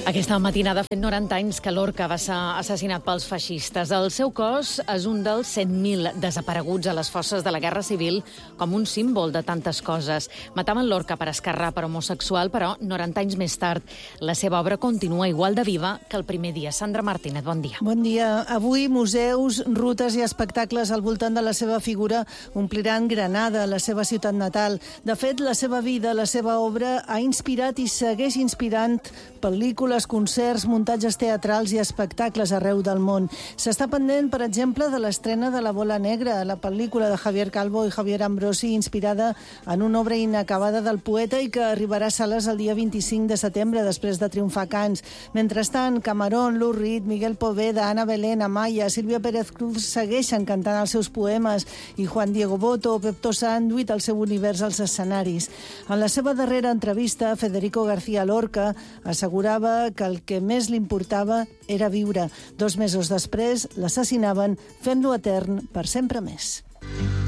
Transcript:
Aquesta matinada ha fet 90 anys que Lorca va ser assassinat pels feixistes. El seu cos és un dels 100.000 desapareguts a les fosses de la Guerra Civil com un símbol de tantes coses. Mataven Lorca per esquerrà, per homosexual, però 90 anys més tard la seva obra continua igual de viva que el primer dia. Sandra Martínez, bon dia. Bon dia. Avui museus, rutes i espectacles al voltant de la seva figura ompliran Granada, la seva ciutat natal. De fet, la seva vida, la seva obra ha inspirat i segueix inspirant pel·lícules, concerts, muntatges teatrals i espectacles arreu del món. S'està pendent, per exemple, de l'estrena de La bola negra, la pel·lícula de Javier Calvo i Javier Ambrosi, inspirada en una obra inacabada del poeta i que arribarà a sales el dia 25 de setembre, després de triomfar a Cannes. Mentrestant, Camarón, Lou Reed, Miguel Poveda, Ana Belén, Amaya, Sílvia Pérez Cruz segueixen cantant els seus poemes i Juan Diego Boto o Pep Tosar han duit el seu univers als escenaris. En la seva darrera entrevista, Federico García Lorca assegurava que el que més li importava era viure. 2 mesos després l'assasinaven, fent-lo etern per sempre més.